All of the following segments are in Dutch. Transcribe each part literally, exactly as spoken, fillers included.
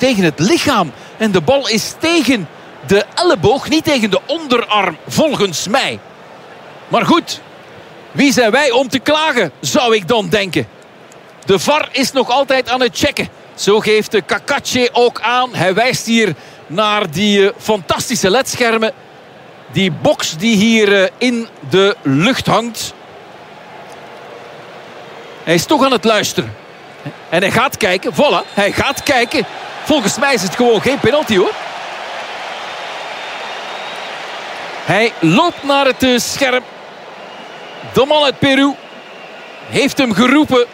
tegen het lichaam. En de bal is tegen de elleboog, niet tegen de onderarm, volgens mij. Maar goed, wie zijn wij om te klagen, zou ik dan denken. De V A R is nog altijd aan het checken. Zo geeft de Cacace ook aan. Hij wijst hier naar die uh, fantastische ledschermen. Die box die hier uh, in de lucht hangt. Hij is toch aan het luisteren. En hij gaat kijken. Voilà, hij gaat kijken. Volgens mij is het gewoon geen penalty, hoor. Hij loopt naar het uh, scherm. De man uit Peru heeft hem geroepen.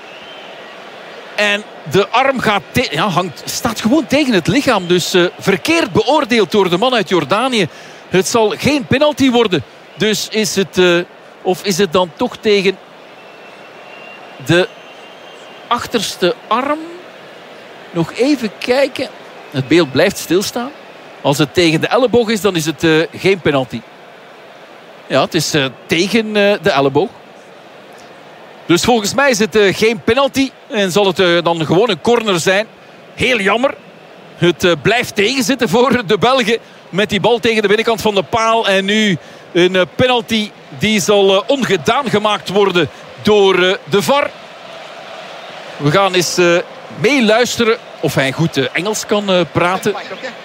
En de arm gaat te- ja, hangt, staat gewoon tegen het lichaam. Dus uh, verkeerd beoordeeld door de man uit Jordanië. Het zal geen penalty worden. Dus is het... Uh, of is het dan toch tegen de achterste arm? Nog even kijken. Het beeld blijft stilstaan. Als het tegen de elleboog is, dan is het uh, geen penalty. Ja, het is uh, tegen uh, de elleboog. Dus volgens mij is het uh, geen penalty. En zal het uh, dan gewoon een corner zijn. Heel jammer. Het uh, blijft tegenzitten voor de Belgen. Met die bal tegen de binnenkant van de paal. En nu een uh, penalty die zal uh, ongedaan gemaakt worden door uh, de V A R. We gaan eens uh, meeluisteren of hij goed uh, Engels kan uh, praten.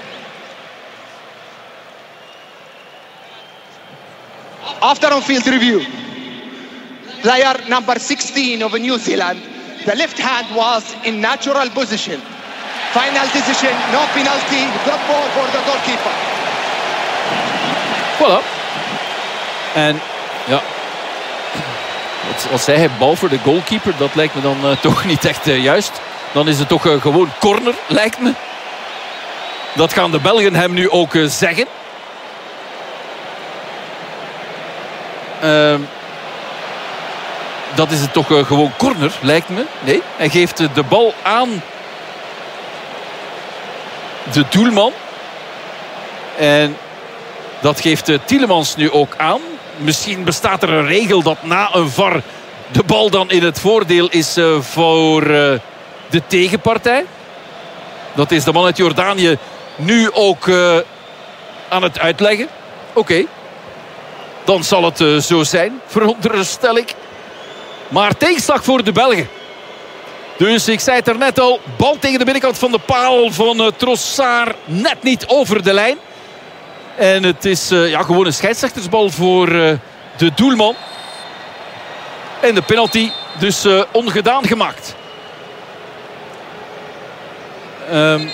After on-field review, player number sixteen of New Zealand, the left hand was in natural position. Final decision, no penalty, good ball for the goalkeeper. Voilà. En ja, wat, wat zei hij, bal voor de goalkeeper, dat lijkt me dan uh, toch niet echt uh, juist. Dan is het toch uh, gewoon corner, lijkt me. Dat gaan de Belgen hem nu ook uh, zeggen. Uh, dat is het toch uh, gewoon corner, lijkt me. Nee, hij geeft uh, de bal aan de doelman. En dat geeft uh, Tielemans nu ook aan. Misschien bestaat er een regel dat na een V A R de bal dan in het voordeel is uh, voor uh, de tegenpartij. Dat is de man uit Jordanië nu ook uh, aan het uitleggen. Oké. Okay. Dan zal het uh, zo zijn, veronderstel ik. Maar tegenslag voor de Belgen. Dus ik zei het er net al. Bal tegen de binnenkant van de paal van uh, Trossard. Net niet over de lijn. En het is uh, ja, gewoon een scheidsrechtersbal voor uh, de doelman. En de penalty dus uh, ongedaan gemaakt. Um,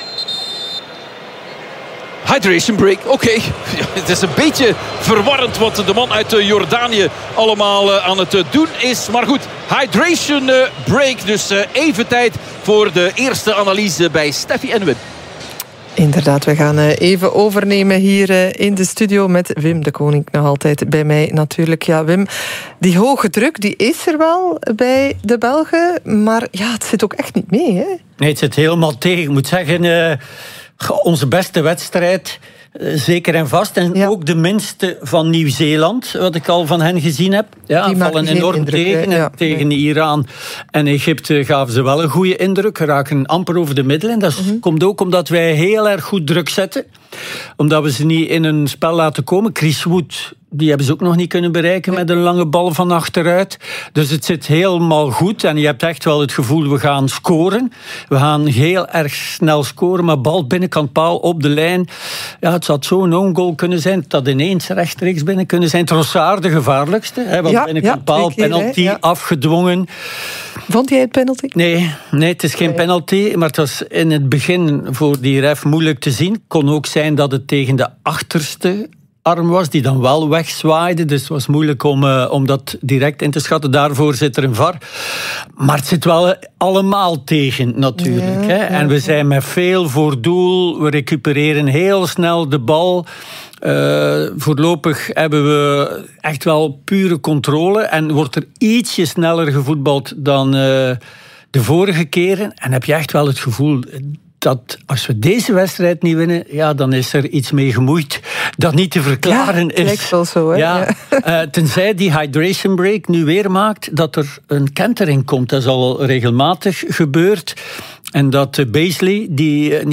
hydration break, oké. Okay. Ja, het is een beetje verwarrend wat de man uit uh, Jordanië allemaal uh, aan het uh, doen is. Maar goed, hydration uh, break. Dus uh, even tijd voor de eerste analyse bij Steffi en Wim. Inderdaad, we gaan even overnemen hier in de studio met Wim de Koning. Nog altijd bij mij natuurlijk. Ja, Wim, die hoge druk die is er wel bij de Belgen. Maar ja, het zit ook echt niet mee, hè? Nee, het zit helemaal tegen. Ik moet zeggen, uh, onze beste wedstrijd, uh, zeker en vast. En ja. ook de minste van Nieuw-Zeeland, wat ik al van hen gezien heb. Ja, die vallen enorm indruk, tegen. Ja, tegen nee. Iran en Egypte gaven ze wel een goede indruk. Raken amper over de middelen. Dat mm-hmm. komt ook omdat wij heel erg goed druk zetten. Omdat we ze niet in een spel laten komen. Chris Wood, die hebben ze ook nog niet kunnen bereiken nee. met een lange bal van achteruit. Dus het zit helemaal goed. En je hebt echt wel het gevoel, we gaan scoren. We gaan heel erg snel scoren. Maar bal binnenkant paal op de lijn. Ja, het zou zo'n own goal kunnen zijn. Het had ineens rechtstreeks binnen kunnen zijn. Trossard de gevaarlijkste. Hè, want ja, binnenkant ja, paal, keer, penalty, ja. afgedwongen. Vond jij het penalty? Nee, nee, het is geen nee. penalty. Maar het was in het begin voor die ref moeilijk te zien. Kon ook zijn dat het tegen de achterste arm was, die dan wel wegzwaaide. Dus het was moeilijk om, uh, om dat direct in te schatten. Daarvoor zit er een V A R. Maar het zit wel allemaal tegen, natuurlijk. Ja, hè? Ja, en we zijn met veel voor doel. We recupereren heel snel de bal. Uh, voorlopig hebben we echt wel pure controle. En wordt er ietsje sneller gevoetbald dan uh, de vorige keren. En heb je echt wel het gevoel dat als we deze wedstrijd niet winnen, ja, dan is er iets mee gemoeid dat niet te verklaren ja, is. Lijkt wel zo, hè? Ja, ja. Uh, tenzij die hydration break nu weer maakt dat er een kentering komt. Dat is al regelmatig gebeurd. En dat uh, Beasley, die uh,